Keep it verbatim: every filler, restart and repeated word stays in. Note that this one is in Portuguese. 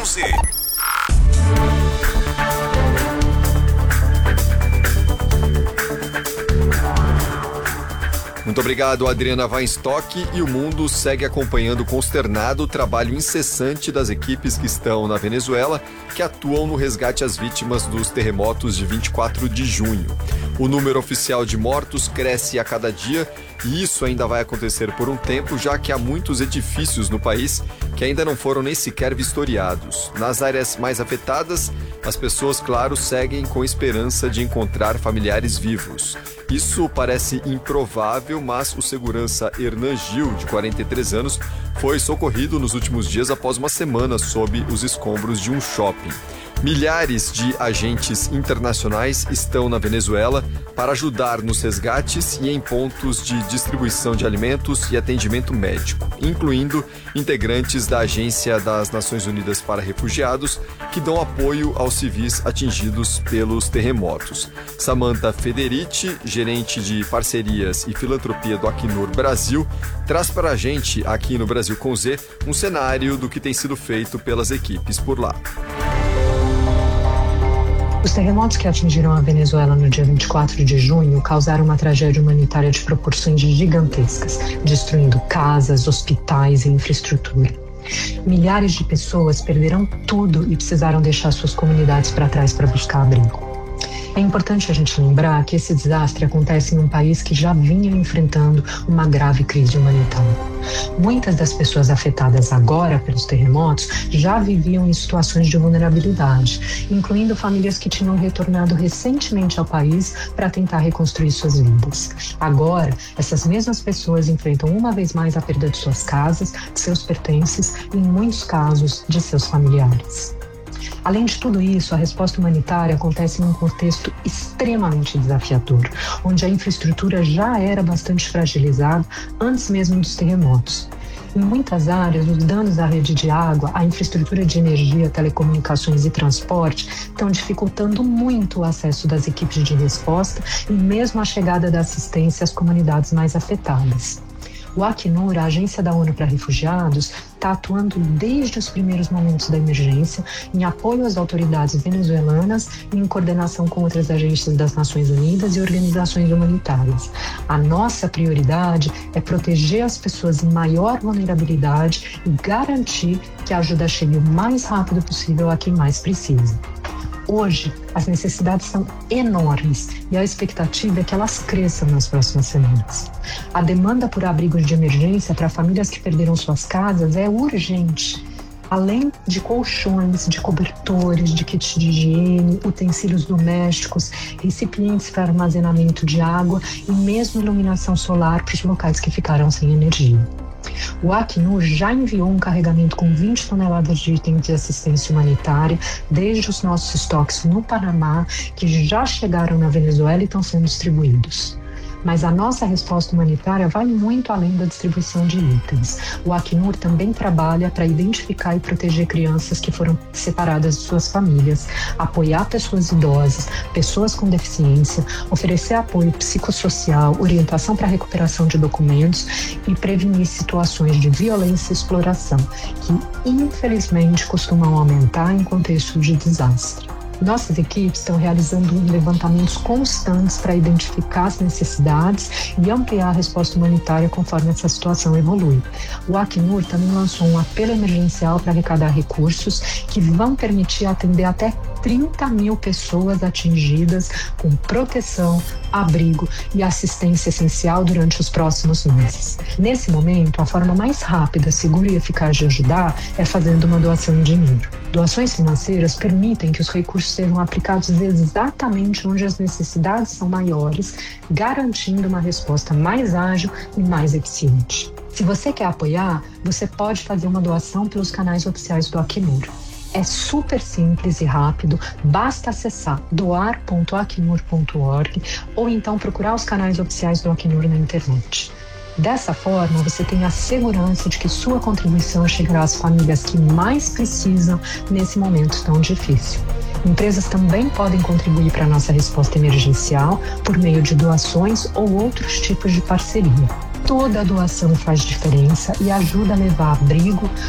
com Z. Muito obrigado, Adriana Weinstock. E o mundo segue acompanhando consternado o trabalho incessante das equipes que estão na Venezuela, que atuam no resgate às vítimas dos terremotos de vinte e quatro de junho. O número oficial de mortos cresce a cada dia e isso ainda vai acontecer por um tempo, já que há muitos edifícios no país que ainda não foram nem sequer vistoriados. Nas áreas mais afetadas, as pessoas, claro, seguem com esperança de encontrar familiares vivos. Isso parece improvável, mas o segurança Hernan Gil, de quarenta e três anos, foi socorrido nos últimos dias após uma semana sob os escombros de um shopping. Milhares de agentes internacionais estão na Venezuela para ajudar nos resgates e em pontos de distribuição de alimentos e atendimento médico, incluindo integrantes da Agência das Nações Unidas para Refugiados, que dão apoio aos civis atingidos pelos terremotos. Samantha Federici, gerente de parcerias e filantropia do Acnur Brasil, traz para a gente, aqui no Brasil com Z, um cenário do que tem sido feito pelas equipes por lá. Os terremotos que atingiram a Venezuela no dia vinte e quatro de junho causaram uma tragédia humanitária de proporções gigantescas, destruindo casas, hospitais e infraestrutura. Milhares de pessoas perderam tudo e precisaram deixar suas comunidades para trás para buscar abrigo. É importante a gente lembrar que esse desastre acontece em um país que já vinha enfrentando uma grave crise humanitária. Muitas das pessoas afetadas agora pelos terremotos já viviam em situações de vulnerabilidade, incluindo famílias que tinham retornado recentemente ao país para tentar reconstruir suas vidas. Agora, essas mesmas pessoas enfrentam uma vez mais a perda de suas casas, de seus pertences e, em muitos casos, de seus familiares. Além de tudo isso, a resposta humanitária acontece em um contexto extremamente desafiador, onde a infraestrutura já era bastante fragilizada antes mesmo dos terremotos. Em muitas áreas, os danos à rede de água, à infraestrutura de energia, telecomunicações e transporte estão dificultando muito o acesso das equipes de resposta e mesmo a chegada da assistência às comunidades mais afetadas. O Acnur, a Agência da ONU para Refugiados, está atuando desde os primeiros momentos da emergência em apoio às autoridades venezuelanas e em coordenação com outras agências das Nações Unidas e organizações humanitárias. A nossa prioridade é proteger as pessoas em maior vulnerabilidade e garantir que a ajuda chegue o mais rápido possível a quem mais precisa. Hoje, as necessidades são enormes e a expectativa é que elas cresçam nas próximas semanas. A demanda por abrigos de emergência para famílias que perderam suas casas é urgente. Além de colchões, de cobertores, de kits de higiene, utensílios domésticos, recipientes para armazenamento de água e mesmo iluminação solar para os locais que ficaram sem energia. O Acnur já enviou um carregamento com vinte toneladas de itens de assistência humanitária desde os nossos estoques no Panamá, que já chegaram na Venezuela e estão sendo distribuídos. Mas a nossa resposta humanitária vai muito além da distribuição de itens. O Acnur também trabalha para identificar e proteger crianças que foram separadas de suas famílias, apoiar pessoas idosas, pessoas com deficiência, oferecer apoio psicossocial, orientação para a recuperação de documentos e prevenir situações de violência e exploração, que infelizmente costumam aumentar em contexto de desastre. Nossas equipes estão realizando levantamentos constantes para identificar as necessidades e ampliar a resposta humanitária conforme essa situação evolui. O Acnur também lançou um apelo emergencial para arrecadar recursos que vão permitir atender até trinta mil pessoas atingidas com proteção, abrigo e assistência essencial durante os próximos meses. Nesse momento, a forma mais rápida, segura e eficaz de ajudar é fazendo uma doação em dinheiro. Doações financeiras permitem que os recursos sejam aplicados exatamente onde as necessidades são maiores, garantindo uma resposta mais ágil e mais eficiente. Se você quer apoiar, você pode fazer uma doação pelos canais oficiais do Acnur. É super simples e rápido, basta acessar doar ponto acnur ponto org ou então procurar os canais oficiais do Acnur na internet. Dessa forma, você tem a segurança de que sua contribuição chegará às famílias que mais precisam nesse momento tão difícil. Empresas também podem contribuir para a nossa resposta emergencial por meio de doações ou outros tipos de parceria. Toda doação faz diferença e ajuda a levar abrigo,